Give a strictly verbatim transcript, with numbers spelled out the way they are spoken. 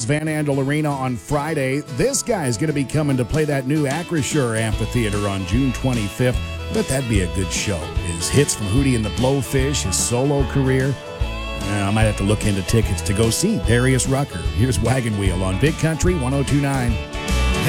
Van Andel Arena on Friday. This guy is going to be coming to play that new Acrisure Amphitheater on June twenty-fifth. I bet that'd be a good show. His hits from Hootie and the Blowfish, his solo career. Uh, I might have to look into tickets to go see Darius Rucker. Here's Wagon Wheel on Big Country one oh two point nine.